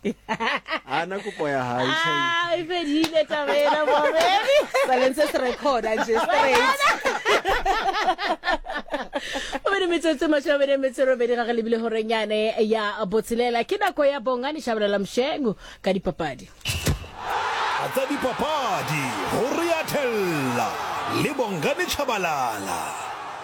Ana kopo ya hae. Ifedile tabela momeni. Balance se record just straight. Obere metsotso mashabere metsero be ga lebile horenyane ya botselela ke nako ya bongani shabela mshengu ka dipapadi. Atsa dipapadi ho riathella le Bongani Chabalala.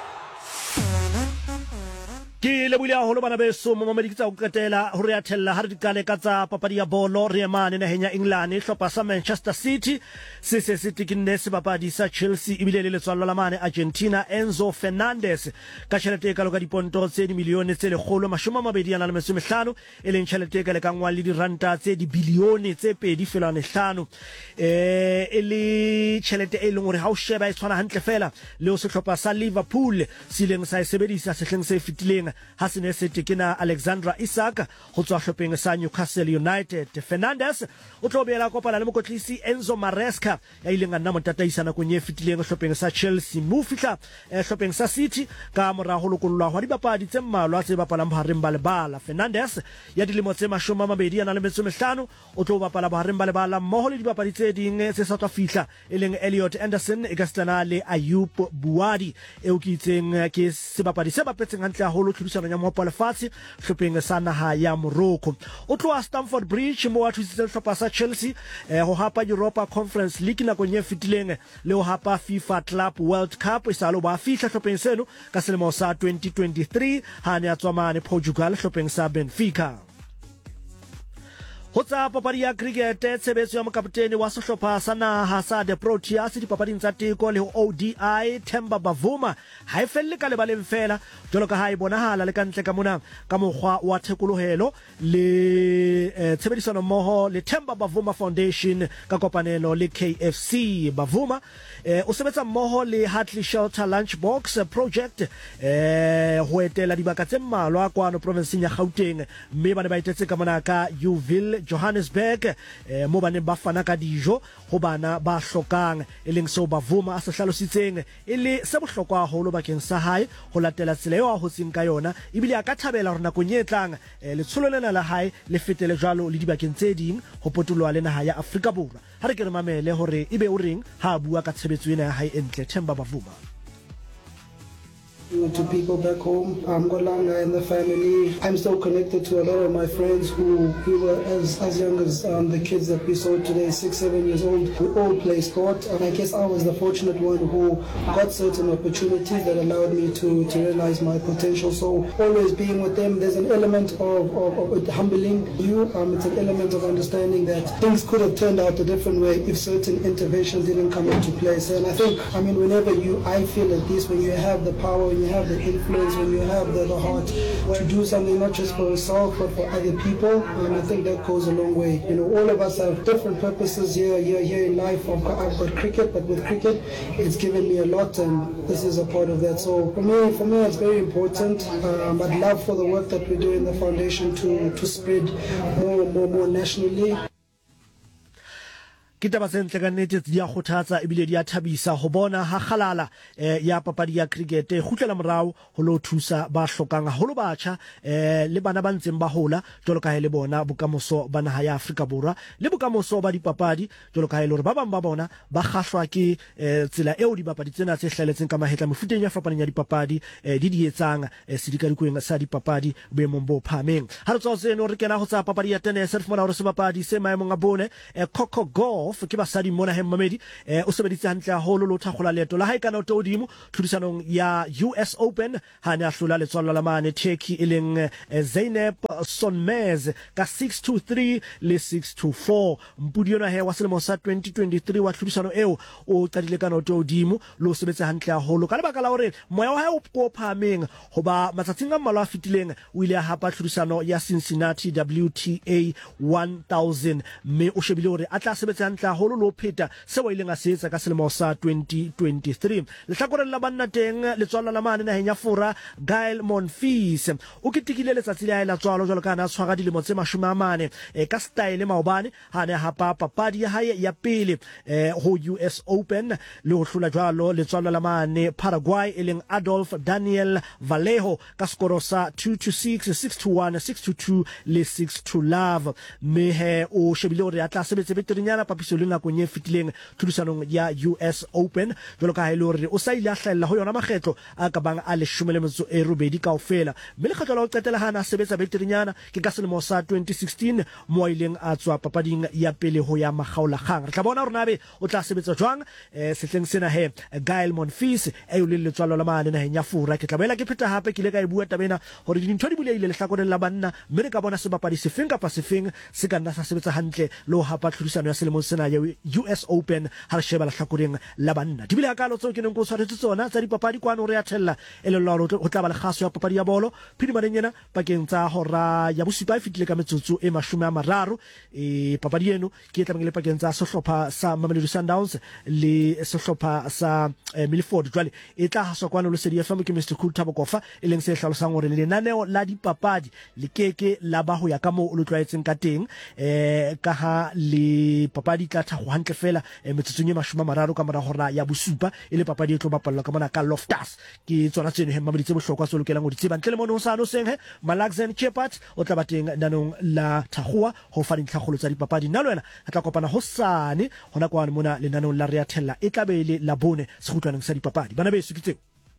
Ke le buile haholo bana beso mo mamedi tsa go qetela ho re athella ha re dikale ka tsa papadi ya bolo re emane naheng ya England hlopa sa Manchester City se tikinne se papadi sa Chelsea ibile le letswalo la mane Argentina Enzo Fernandez ka tšhelete ka loka diponto tse di milione tse 125 e leng tšhelete ka le kangwa le di ranta tse di bilione tse 2.5 e le tšhelete e leng hore ha o sheba e tshwana hantle fela le o se hlopa sa Liverpool se leng sa e sebedisa sehleng se fitileng ha se ne se tekena Alexandra Isak go tswa hlopheng sa Newcastle United. Fernandez o tlo beela kopana le mokotlisi Enzo Maresca ya ileng a nna motataisa na konye fitileng hlopheng sa Chelsea mo fihla hlopheng sa City ka mora ho lokollwa hwa dipapadi tse mmalwa tse bapalang bohareng ba lebala. Fernandez ya dilemo tse 25 o tlo bapala bohareng ba lebala mmoho le dipapadi tse ding tse sa tswa fihla e leng Elliot Anderson e ka stana le Ayub Buwadi e o ke itseng ke sebapadi se bapetseng hantle haholo tlhodisano ya mohopo lefatshe hlopheng sa naha ya Morocco. O tloa Stamford Bridge mo a thusitse hlopa sa Chelsea ho hapa Europa Conference League na konye fitileng le ho hapa FIFA Club World Cup e salo ba fihla hlopheng seno ka selemo sa 2023 ha ne a tswa mane Portugal hlopheng sa Benfica. Ho tsa papadi ya cricket tshebetso ya mokaptene wa sehlopha sa naha sa The Proteas dipapading tsa teko le ODI Themba Bavuma ha e felle ka lebaleng fela jalo ka ha e bonahala le kantle ka mona ka mokgwa wa thekolohelo le tshebedisano mmoho le Themba Bavuma Foundation ka kopanelo le KFC. Bavuma o sebetsa mmoho le Hartley Shelter Lunchbox Project ho etela dibaka tse mmalwa kwano provinceng ya Gauteng mme ba ne ba etetse ka mona ka Yeovil Johannesburg mo bane ba fana ka dijo ho bana ba hlokang e leng seo Bavuma a se hlalositseng e le se bohlokwa haholo bakeng sa hae ho latela tsela eo a hotseng ka yona ebile a ka thabela hore nako nyetlang le tshololena la hae le fetele jwalo le dibakeng tse ding ho potolwa le naha ya Afrika Borwa. Ha re ke re mamele hore ebe o reng ha bua ka tshebetso ena ya hae entle Themba Bavuma. To people back home, Golanga and the family. I'm still connected to a lot of my friends who were as young as the kids that we saw today, 6, 7 years old. We all play sport, and I guess I was the fortunate one who got certain opportunities that allowed me to realize my potential. So always being with them, there's an element of humbling you. It's an element of understanding that things could have turned out a different way if certain interventions didn't come into place. And I think, whenever I feel at least when you have the power, when you have the influence, when you have the heart to do something not just for yourself but for other people, and I think that goes a long way. All of us have different purposes here in life. I've got cricket, but with cricket it's given me a lot, and this is a part of that. So for me it's very important. I'd love for the work that we do in the foundation to spread more nationally. Kita ba sentle ka nnete dia khothatsa ebile dia thabisa ho bona ha khalala ya papadi ya cricket khutlela morao ho lo thusa ba hlokang haholo batjha le bana ba ntseng ba hola jolo ka le bona bokamoso ba naha ya Afrika Borwa le bokamoso ba dipapadi jolo ka le hore ba bang ba bona ba kgahlwa ke tsela eo dipapadi tsena tse hlaletseng ka mahetla mofuteng ya fapaneng ya dipapadi di etsang sedikadikweng sa dipapadi boemong bo phameng. Ha re tswa seno re kena ho tsa papadi ya tennis re fumana hore sebapadi se maemong a bone Coco Gauff ke basadi mona he Mamedi o sebeditse hantle haholo lo thakgola leeto la hae kana o todimo tlhodisanong ya US Open ha ne a hlola letswalo la mane Turkey e leng Zeynep Sonmez ka 6-2-3 le 6-2-4 mpudi yona he wa selemo sa 2023 wa tlhodisano eo o qadile kana o todimo lo sebetsa hantle haholo ka lebaka la hore moya wa hae o kophameng hoba matsatsing a mmalwa a fitileng o ile a hapa tlhodisano ya Cincinnati WTA 1000 mme o shebile hore a tla sebetsa hantle motle haholo lo pheta se wa ile nga setsa ka selemo sa 2023 le hlakoreng la banna teng le tswala la mane naheng ya Fora Gail Monfils o ketikile letsatsi la la tswalo jwalo kana tshwara dilemo tse 40 ka style maobane ha ne hapa papadi ya hae ya pele ho US Open le ho hlola jwalo le tswala la mane Paraguay eleng Adolf Daniel Vallejo ka skoro sa 2-6 6-1 6-2 le 6-love mehe o shebile hore atla sebetse beterinyana papiso le nakong e fitileng thulisanong ya US Open jwalo ka ile hore o sa ile a hlella ho yona makgetlo a ka bang a le 18 kaofela mme le kgetlo la ho qetela hana sebetsa beterinyana ke ka selemo sa 2016 mo ileng a tswa papading ya pele ho ya magaola kgang re tla bona hore nabe o tla sebetsa jwang sehleng sena he Gail Monfils e o le letswalo la mane naheng ya Fora ke tla boela ke pheta hape ke le ka e bua tabena hore dintho di buleile le hlakoreng la banna mme re ka bona sebapadi sefeng kapa sefeng se ka nna sa sebetsa hantle le ho hapa tlhodisano ya selemo sena ya US Open ha re sheba la hlakoreng la banna di bile akalo tseo ke neng go tshwaretse tsona tsa dipapadi kwano re ya thella ele lolo ho tla ba le kgaso ya papadi ya bolo phidi marenyena pakeng tsa hora ya bosupa e fitile ka metsotso e 30 papadi eno ke tla mengele pakeng tsa sehlopha sa Mamelodi Sundowns le sehlopha sa Milford jwale e tla haswa kwano le sedi FM ke Mr Cool Thabo Kofa e leng se hlalosang hore lenaneo la dipapadi le keke la ba ho ya ka mo o lo tlwaetseng ka teng ka ha le papadi tla thago hantle fela metsotso e 30 ka mora hora ya bosupa e le papadi e tlo bapallwa ka mona ka Loftus ke tsona tseno he Mamelodi tse bohlokwa se lokelang ho di tseba ntle le mono sa no seng he Malaxen Chepat o tla bateng nanong la thagua ho fa dintlhagolo tsa dipapadi nna lwena ha tla kopana hosane hona kwana mona lenanong la Rea Thella e tla be le la bone sekhutlwaneng sa dipapadi bana beso ke tseo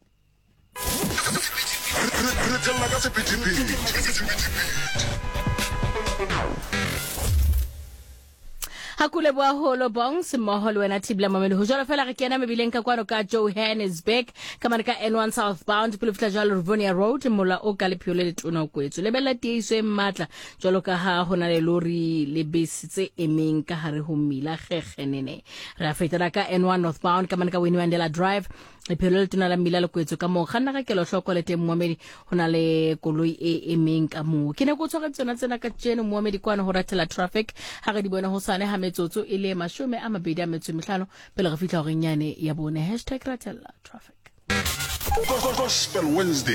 Hakule bua holo bongs moholo wena tibla mamelo ho jalo fela re kena mebileng ka kwano ka Johannesburg ka marka N1 southbound pele fitla jalo Rivonia Road mola o ka le phiole le tona o kwetso lebella tieso e matla jalo ka ha hona le lori le bese tse emeng ka hare ho mila gekgenene re a fetela ka N1 northbound ka marka Winnie Mandela Drive le phiole le tona la mila le kwetso ka mo ganna ka kelo hloko le teng moamedi hona le koloi e emeng ka mo ke ne go tsoga tsena ka tseno moamedi kwana ho ratela traffic ha re di bona ho sane ha metsotso ile 25 pele re fitla hore nyane ya bone #ratella traffic Gospel Wednesday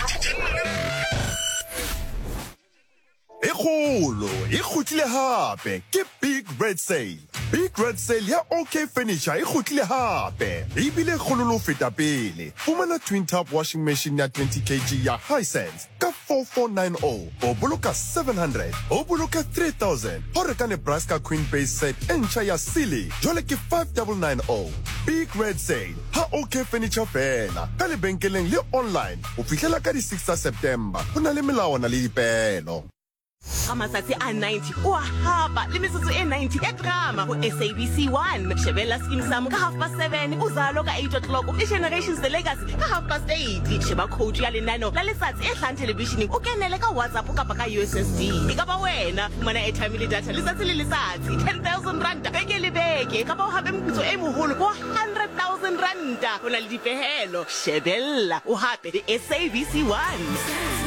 Ekgolo e khutlile hape ke Big Red Sale. Big Red Sale ya OK Furniture e khutlile hape. E bile kgololo feta pele. Fumana twin tap washing machine ya 20 kg ya Hisense ka 4490 o boloka 700 o boloka 3000. Ho reka Nebraska Queen Base set encha ya Silly jole ke 5990. Big Red Sale ha OK Furniture fela ka lebenkeleng le online o fihlela ka di 6 September. Hona le melawana le dipelo. Amatsatsi a 90 o hapa le metsotso e 90 ya drama ho SABC 1 shebella Skeem Saam ka 7:30 uzalo ka 8:00 le Generations the Legacy ka 8:30 sheba code ya lenano la letsatsi e hlang television o kenele ka WhatsApp kapa ka USSD ka ba wena mana airtime le data letsatsi le letsatsi 10,000 rand beke le beke ka ba o hape moputso e moholo wa 100,000 rand hona le dipehelo shebella o hape le SABC 1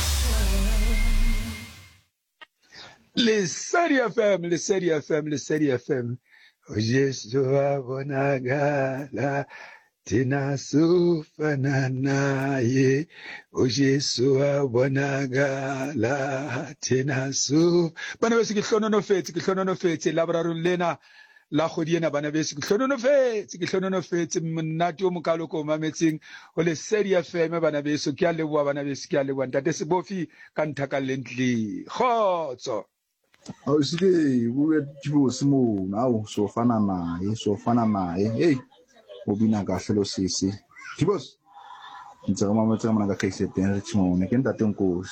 Le Sedi FM. Jesu abonagala tena sufana naye. Jesu abonagala tena su. Bana bese ke hlonono fetse labrarong lena la khodiena bana bese ke hlonono fetse monnate o mokalo ko mametseng o le Sedi FM bana bese ke a leboa bana bese ke a leboa ntate Sebofi ka nthaka lentli khotso. Ausike buwe jibo simo nawo sofana naye hey obina kahle lo sisi jibos ntsama mna ka kaise tena chimo ne kenta tenkosi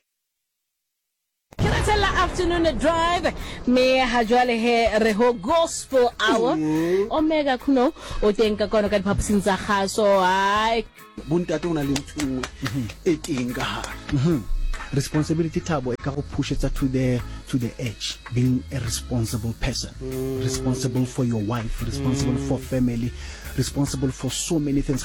Keratella afternoon drive me hajwale he reho gospel hour omega kuno o tenka kono ka diphaposing tsa gaso ai buntate ona le ntshwe e tenga ha responsibility tabo e ka go pushetsa to the edge, being a responsible person, responsible for your wife, responsible for family, responsible for so many things.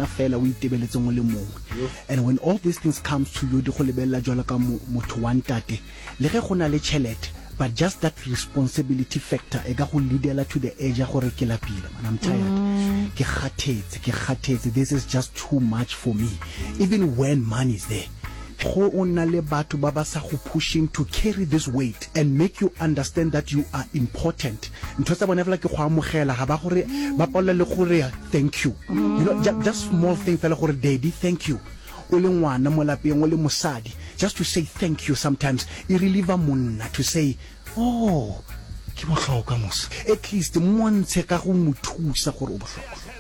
And when all these things comes to you, di go lebella jwala ka motho wa ntate le ge gona le chelete but just that responsibility factor e ka go leadela to the edge gore ke lapile man, I'm tired ke khathetse this is just too much for me even when money is there go ona le batho ba ba sa go pushing to carry this weight and make you understand that you are important ntotsa bona fela ke go amogela ga ba gore ba polla le gore thank you you know just small thing fela gore daddy thank you o le ngwana mo lapeng o le mosadi just to say thank you sometimes e relieve monna to say oh ke bohlokwa mos at least montshe ka go mothusa gore o bohlokwa